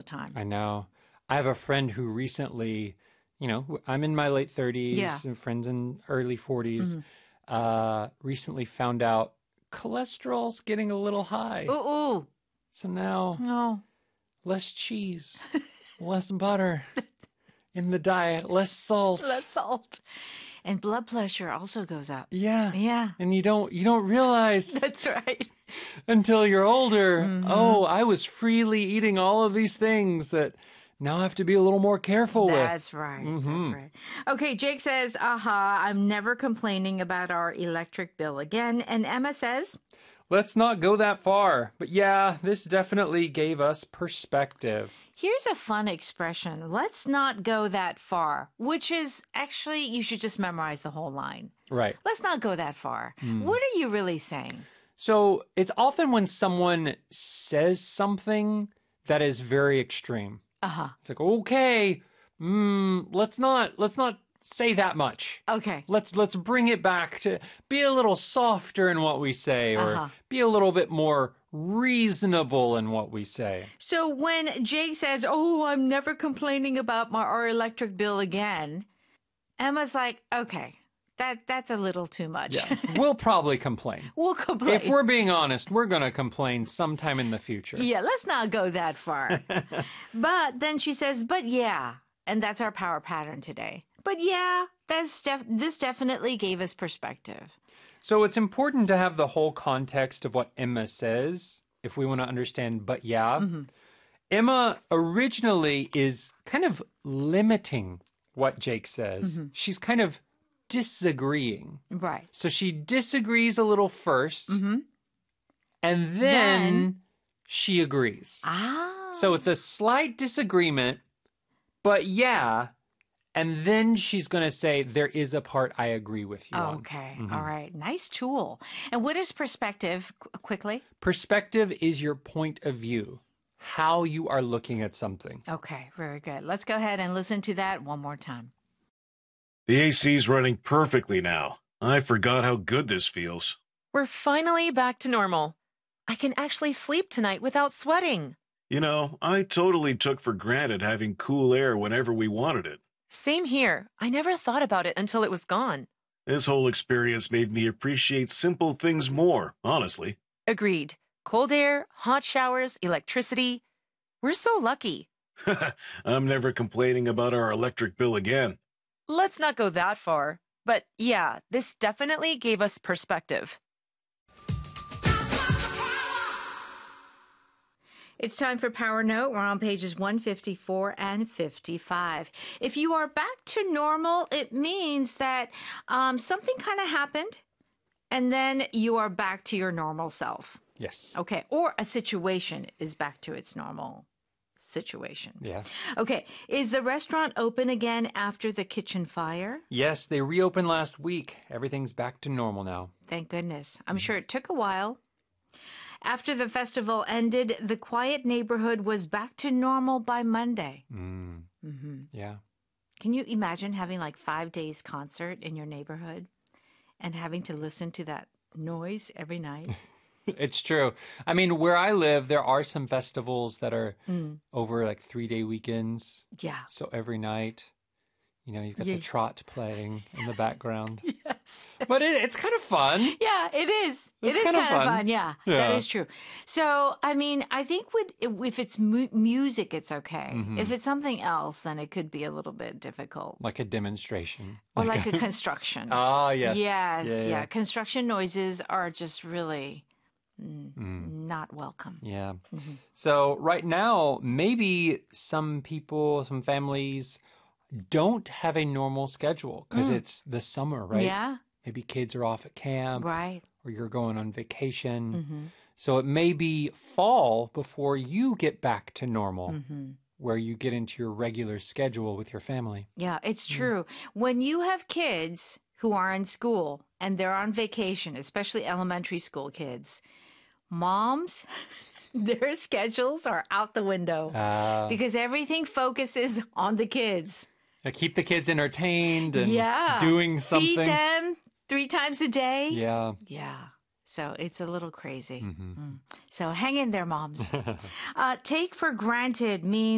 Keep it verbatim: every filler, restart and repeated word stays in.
time. I know. I have a friend who recently, you know, I'm in my late thirties Yeah. and friends in early forties, Mm-hmm. uh, recently found out cholesterol's getting a little high. Ooh, ooh. So now No. less cheese, less butter in the diet, less salt. Less salt. And blood pressure also goes up. Yeah. Yeah. And you don't you don't realize That's right. until you're older, Mm-hmm. oh, I was freely eating all of these things that now I have to be a little more careful with. That's right. Mm-hmm. That's right. Okay, Jake says, aha, I'm never complaining about our electric bill again. And Emma says, Let's not go that far. But yeah, this definitely gave us perspective. here's a fun expression. Let's not go that far, which is actually, you should just memorize the whole line. Right. Let's not go that far. What are you really saying? So it's often when someone says something that is very extreme. Uh-huh. It's like, okay, mm, let's not let's not say that much. Okay. Let's let's bring it back to be a little softer in what we say, or Uh-huh. be a little bit more reasonable in what we say. So when Jake says, oh, I'm never complaining about my our electric bill again, Emma's like, okay, that that's a little too much. Yeah, we'll probably complain. We'll complain. If we're being honest, we're going to complain sometime in the future. Yeah, let's not go that far. But then she says, but yeah, and that's our power pattern today. But yeah, that's def- this definitely gave us perspective. So it's important to have the whole context of what Emma says if we want to understand, but yeah. Mm-hmm. Emma originally is kind of limiting what Jake says. Mm-hmm. She's kind of disagreeing. Right. So she disagrees a little first, Mm-hmm. and then, Then- she agrees. Ah. So it's a slight disagreement, but yeah. And then she's going to say, there is a part I agree with you on. Okay. All right. Nice tool. And what is perspective, qu- quickly? Perspective is your point of view, how you are looking at something. Okay. Very good. Let's go ahead and listen to that one more time. The A C's running perfectly now. I forgot how good this feels. We're finally back to normal. I can actually sleep tonight without sweating. You know, I totally took for granted having cool air whenever we wanted it. Same here. I never thought about it until it was gone. This whole experience made me appreciate simple things more, honestly. Agreed. Cold air, hot showers, electricity. We're so lucky. I'm never complaining about our electric bill again. Let's not go that far. But yeah, this definitely gave us perspective. It's time for Power Note. We're on pages one fifty-four and fifty-five. If you are back to normal, it means that um, something kind of happened, and then you are back to your normal self. Yes. Okay. Or a situation is back to its normal situation. Yeah. Okay. Is the restaurant open again after the kitchen fire? Yes, they reopened last week. Everything's back to normal now. Thank goodness. I'm sure it took a while. After the festival ended, the quiet neighborhood was back to normal by Monday. Mm. Mm-hmm. Yeah. Can you imagine having like five days concert in your neighborhood and having to listen to that noise every night? It's true. I mean, where I live, there are some festivals that are Mm. over like three-day weekends. Yeah. So every night, you know, you've got Yeah. the trot playing in the background. Yes. But it, it's kind of fun. Yeah, it is. It It's is kind kinda of fun. fun. Yeah, that Yeah. is true. So, I mean, I think with, if it's mu- music, it's okay. Mhm. If it's something else, then it could be a little bit difficult. Like a demonstration. Or like a construction. Ah, yes. Yes, Yeah, yeah, yeah. Construction noises are just really mm, Mm. not welcome. Yeah. Mhm. So right now, maybe some people, some families don't have a normal schedule because Mm. it's the summer, right? Yeah, Maybe kids are off at camp right. or you're going on vacation. Mm-hmm. So it may be fall before you get back to normal, Mm-hmm. where you get into your regular schedule with your family. Yeah, it's true. When you have kids who are in school and they're on vacation, especially elementary school kids, moms, their schedules are out the window Uh, because everything focuses on the kids. keep the kids entertained and Yeah. doing something. Feed them three times a day. Yeah. Yeah. So it's a little crazy. Mhm. Mm. So hang in there, moms. uh, take for granted means